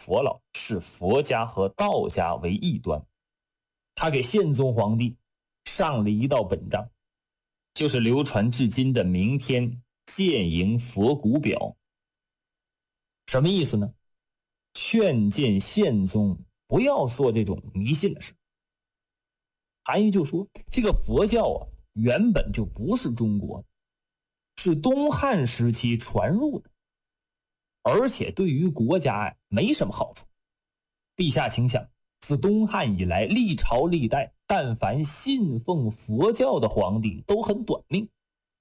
佛老，视佛家和道家为异端。他给宪宗皇帝上了一道本章，就是流传至今的名篇《谏迎佛骨表》。什么意思呢？劝谏宪宗不要做这种迷信的事。韩愈就说，这个佛教啊，原本就不是中国的，是东汉时期传入的，而且对于国家呀没什么好处。陛下请想，自东汉以来，历朝历代，但凡信奉佛教的皇帝都很短命。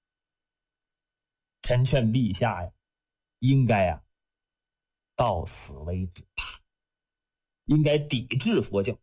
臣劝陛下呀，应该到此为止吧，应该抵制佛教，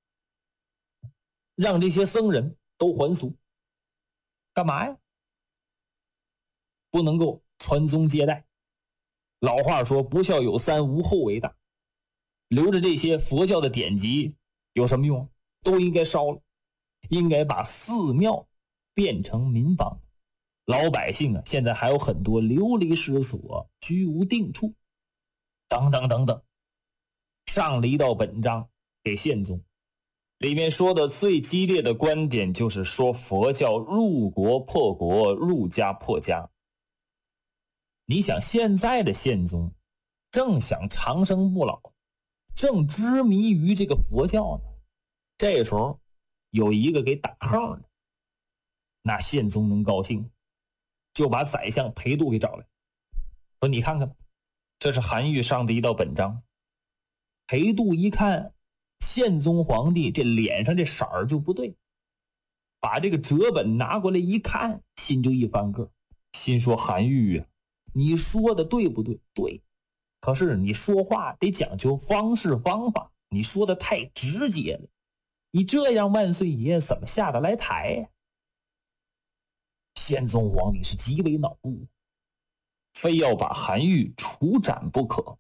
让这些僧人都还俗。干嘛呀？不能够传宗接代。老话说，不孝有三，无后为大。留着这些佛教的典籍有什么用？都应该烧了，应该把寺庙变成民房。老百姓现在还有很多流离失所，居无定处，等等等等。上了一道本章给宪宗，里面说的最激烈的观点就是说佛教入国破国，入家破家。你想，现在的宪宗正想长生不老，正痴迷于这个佛教呢，这时候有一个给打横的，那宪宗能高兴，就把宰相裴度给找来，说你看看，这是韩愈上的一道本章。裴度一看宪宗皇帝这脸上这色儿就不对，把这个折本拿过来一看，心就一翻个，心说韩愈啊，你说的对不对？对，可是你说话得讲究方式方法，你说的太直接了，你这样万岁爷怎么下得来台呀？宪宗皇帝是极为恼怒，非要把韩愈处斩不可。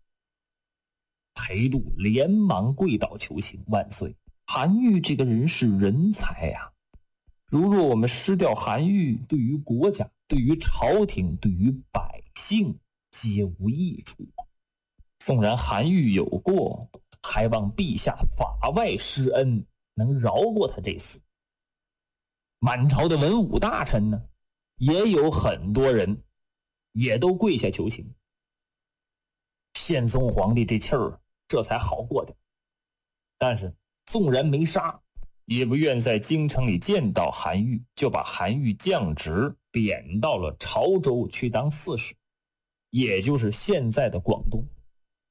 裴度连忙跪倒求情，万岁，韩愈这个人是人才呀，如若我们失掉韩愈，对于国家，对于朝廷，对于百姓皆无益处。纵然韩愈有过，还望陛下法外施恩，能饶过他这次。满朝的文武大臣呢，也有很多人也都跪下求情。宪宗皇帝这气儿这才好过点，但是纵然没杀，也不愿在京城里见到韩愈，就把韩愈降职，贬到了潮州去当刺史，也就是现在的广东。